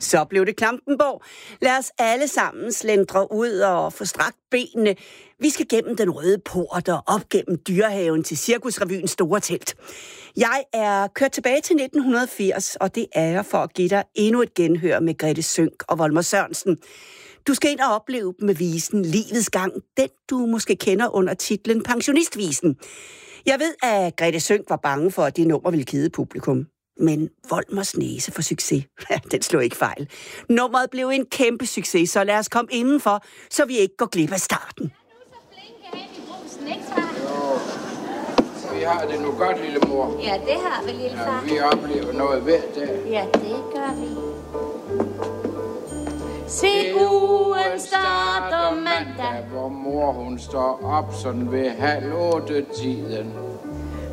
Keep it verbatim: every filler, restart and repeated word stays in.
Så blev det Klampenborg. Lad os alle sammen slendre ud og få strakt benene. Vi skal gennem den røde port og op gennem Dyrehaven til Cirkusrevyens store telt. Jeg er kørt tilbage til nitten firs, og det er jeg for at give dig endnu et genhør med Grete Sønck og Volmer Sørensen. Du skal ind og opleve dem med visen Livets Gang, den du måske kender under titlen Pensionistvisen. Jeg ved, at Grete Sønck var bange for, at det nummer ville kede publikum. Men Volmers næse for succes, den slog ikke fejl. Nummeret blev en kæmpe succes, så lad os komme indenfor, så vi ikke går glip af starten. Vi har det nu godt, lille mor. Ja, det har vi, lille far. Ja, vi oplever noget hver dag. Ja, det gør vi. Se, ugen starter mandag, hvor mor hun står op sådan ved halv otte tiden.